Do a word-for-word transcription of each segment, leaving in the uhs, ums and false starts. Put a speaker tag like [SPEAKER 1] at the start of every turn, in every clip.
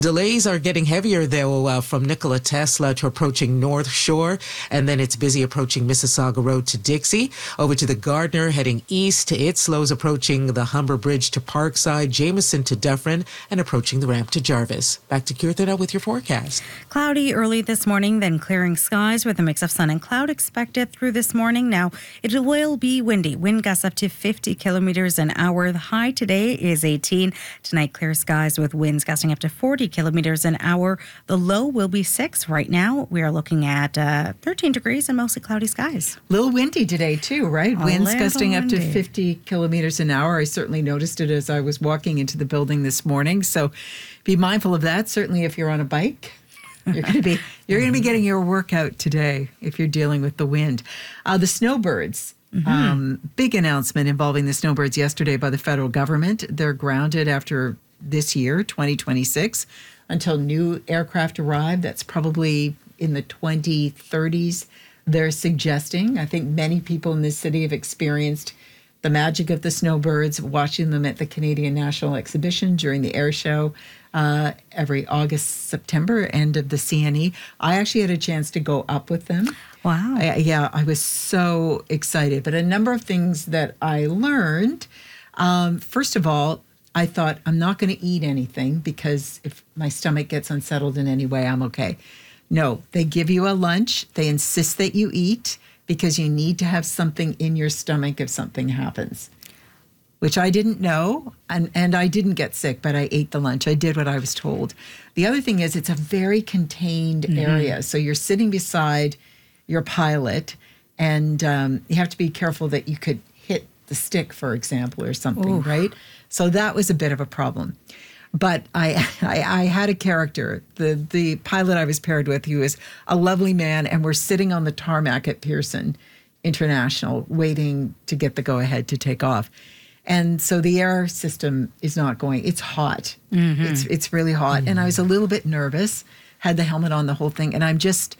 [SPEAKER 1] Delays are getting heavier, though, uh, from Nikola Tesla to approaching North Shore, and then it's busy approaching Mississauga Road to Dixie. Over to the Gardner, heading east. It slows approaching the Humber Bridge to Parkside, Jameson to Dufferin, and approaching the ramp to Jarvis. Back to Kirthana with your forecast.
[SPEAKER 2] Cloudy early this morning, then clearing skies with a mix of sun and cloud expected through this morning. Now, it will be windy. Wind gusts up to fifty kilometers an hour. The high today is eighteen. Tonight, clear skies with winds gusting up to forty kilometers an hour. The low will be six. Right now, we are looking at uh, thirteen degrees and mostly cloudy skies.
[SPEAKER 3] A little windy today, too, right?
[SPEAKER 2] A
[SPEAKER 3] Winds
[SPEAKER 2] little
[SPEAKER 3] gusting up to
[SPEAKER 2] windy.
[SPEAKER 3] fifty kilometers an hour. I certainly noticed it as I was walking into the building this morning. So be mindful of that. Certainly if you're on a bike, you're going to be you're going to be getting your workout today if you're dealing with the wind. Uh, the snowbirds. Mm-hmm. Um, big announcement involving the snowbirds yesterday by the federal government. They're grounded after this year, twenty twenty-six, until new aircraft arrive. That's probably in the twenty thirties. They're suggesting. I think many people in this city have experienced the magic of the snowbirds, watching them at the Canadian National Exhibition during the air show uh, every August, September, end of the C N E. I actually had a chance to go up with them.
[SPEAKER 2] Wow.
[SPEAKER 3] I, yeah, I was so excited. But a number of things that I learned. Um, first of all, I thought, I'm not going to eat anything because if my stomach gets unsettled in any way, I'm okay. No, they give you a lunch. They insist that you eat because you need to have something in your stomach if something happens, which I didn't know. And, and I didn't get sick, but I ate the lunch. I did what I was told. The other thing is it's a very contained mm-hmm. area. So you're sitting beside your pilot and um, you have to be careful that you could hit the stick, for example, or something, Oof. right? So that was a bit of a problem. But I, I I had a character. The the pilot I was paired with, he was a lovely man, and we're sitting on the tarmac at Pearson International waiting to get the go-ahead to take off. And so the air system is not going. It's hot. Mm-hmm. It's it's really hot. Mm-hmm. And I was a little bit nervous, had the helmet on, the whole thing, and I'm just...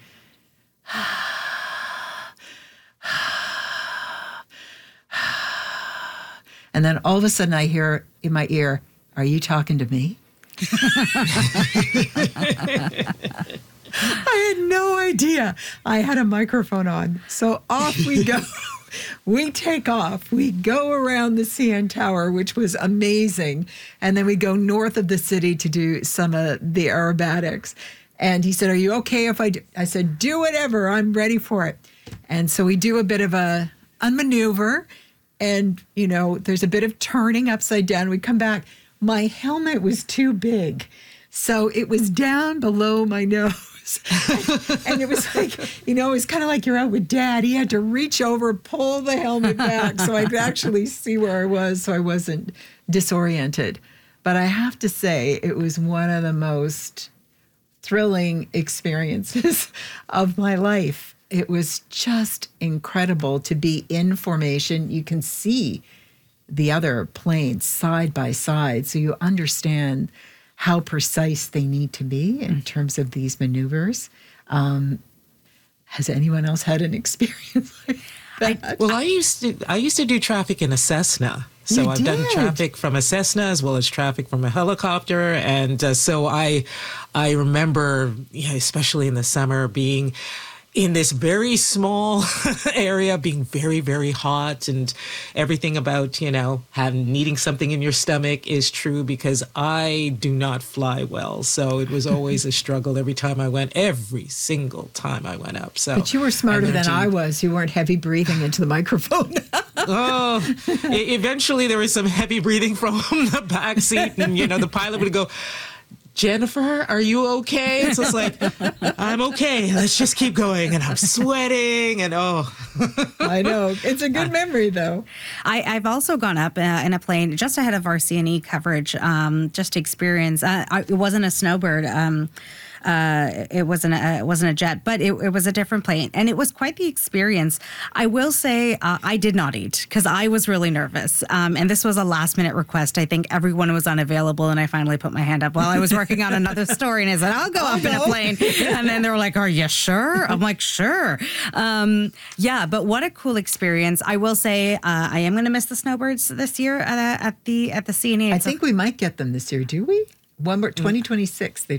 [SPEAKER 3] And then all of a sudden I hear in my ear, "Are you talking to me?" I had no idea I had a microphone on. So off we go. We take off. We go around the C N Tower, which was amazing. And then we go north of the city to do some of the aerobatics. And he said, "Are you okay if I do?" I said, "Do whatever. I'm ready for it." And so we do a bit of a, a maneuver. And, you know, there's a bit of turning upside down. We come back. My helmet was too big. So it was down below my nose. And it was like, you know, it was kind of like you're out with Dad. He had to reach over, pull the helmet back so I could actually see where I was so I wasn't disoriented. But I have to say, it was one of the most thrilling experiences of my life. It was just incredible to be in formation. You can see the other planes side by side, so you understand how precise they need to be in terms of these maneuvers. Um, has anyone else had an experience like that?
[SPEAKER 1] Well, I used to I used to do traffic in a Cessna. So
[SPEAKER 3] You
[SPEAKER 1] I've
[SPEAKER 3] did?
[SPEAKER 1] done traffic from a Cessna as well as traffic from a helicopter. And uh, so I I remember, yeah, especially in the summer, being in this very small area, being very, very hot, and everything about, you know, having needing something in your stomach is true because I do not fly well. So it was always a struggle every time I went, every single time I went up. So,
[SPEAKER 3] But you were smarter than I was. You weren't heavy breathing into the microphone.
[SPEAKER 1] Oh, e- eventually there was some heavy breathing from the back seat, and, you know, the pilot would go, "Jennifer, are you okay?" So it's like, "I'm okay. Let's just keep going." And I'm sweating and oh.
[SPEAKER 3] I know. It's a good memory, though.
[SPEAKER 2] I, I've also gone up uh, in a plane just ahead of our C N E coverage, um, just to experience. Uh, I, it wasn't a snowbird. Um, uh, it wasn't a, it wasn't a jet, but it, it was a different plane, and it was quite the experience. I will say uh, I did not eat because I was really nervous, um, and this was a last minute request. I think everyone was unavailable, and I finally put my hand up while I was working on another story, and I said, "I'll go
[SPEAKER 3] I'll
[SPEAKER 2] up
[SPEAKER 3] go.
[SPEAKER 2] in a plane." And then they were like, "Are you sure?" I'm like, "Sure." Um, yeah, but what a cool experience! I will say uh, I am going to miss the snowbirds this year at, at the at the C N E.
[SPEAKER 3] I
[SPEAKER 2] It's a-
[SPEAKER 3] think we might get them this year, do we? One more, twenty twenty-six, they